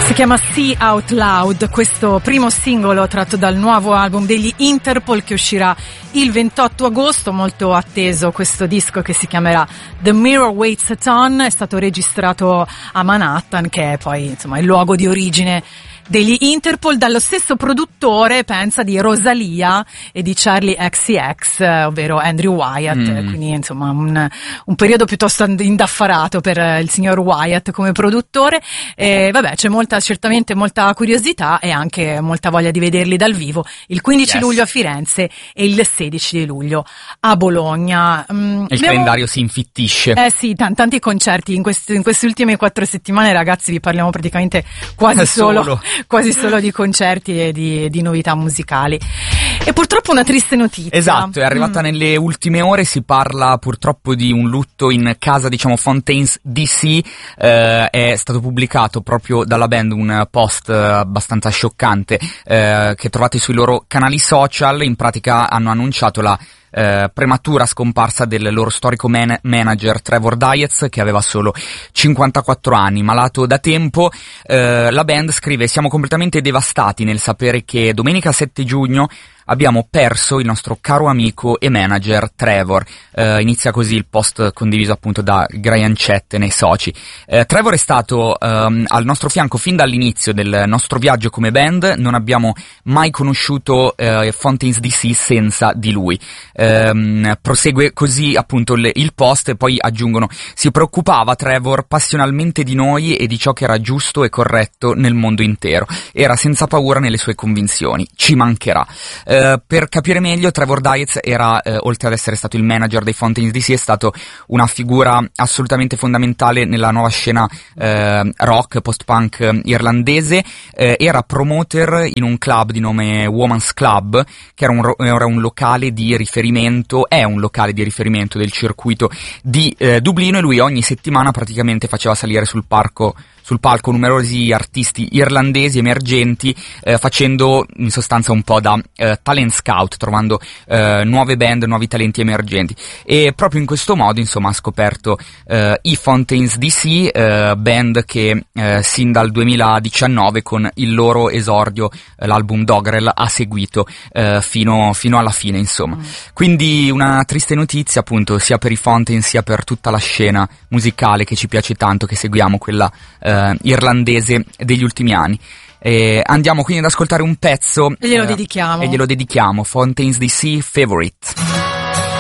Si chiama See Out Loud, questo primo singolo tratto dal nuovo album degli Interpol che uscirà il 28 agosto, molto atteso questo disco che si chiamerà The Mirror Waits a Ton, è stato registrato a Manhattan, che è poi insomma il luogo di origine degli Interpol, dallo stesso produttore, pensa, di Rosalia e di Charlie XCX, ovvero Andrew Wyatt, quindi insomma un periodo piuttosto indaffarato per il signor Wyatt come produttore. Vabbè, c'è certamente molta curiosità e anche molta voglia di vederli dal vivo il 15 luglio a Firenze e il 16 di luglio a Bologna. Il calendario si infittisce. Sì, tanti concerti in queste ultime 4 settimane, ragazzi, vi parliamo praticamente quasi solo di concerti e di novità musicali. E purtroppo una triste notizia. Esatto, è arrivata nelle ultime ore, si parla purtroppo di un lutto in casa, diciamo, Fontaines DC. È stato pubblicato proprio dalla band un post abbastanza scioccante che trovate sui loro canali social. In pratica hanno annunciato la prematura scomparsa del loro storico manager Trevor Dietz, che aveva solo 54 anni, malato da tempo. La band scrive: siamo completamente devastati nel sapere che domenica 7 giugno abbiamo perso il nostro caro amico e manager Trevor. Inizia così il post condiviso appunto da Brian Chet nei soci. Trevor è stato al nostro fianco fin dall'inizio del nostro viaggio come band, non abbiamo mai conosciuto Fontaines DC senza di lui. Prosegue così appunto il post e poi aggiungono: si preoccupava Trevor passionalmente di noi e di ciò che era giusto e corretto nel mondo intero. Era senza paura nelle sue convinzioni. Ci mancherà. Per capire meglio, Trevor Dietz era, oltre ad essere stato il manager dei Fontaines DC, è stato una figura assolutamente fondamentale nella nuova scena rock, post-punk irlandese. Era promoter in un club di nome Woman's Club, che era un locale di riferimento, è un locale di riferimento del circuito di Dublino, e lui ogni settimana praticamente faceva salire sul palco numerosi artisti irlandesi emergenti, facendo in sostanza un po' da talent scout, trovando nuove band, nuovi talenti emergenti. E proprio in questo modo, insomma, ha scoperto i Fontaines DC, band che sin dal 2019 con il loro esordio, l'album Dogrel, ha seguito fino alla fine, insomma. Quindi una triste notizia, appunto, sia per i Fontaines sia per tutta la scena musicale che ci piace tanto, che seguiamo, quella irlandese degli ultimi anni. Andiamo quindi ad ascoltare un pezzo e glielo dedichiamo. Fontaines DC Favorite.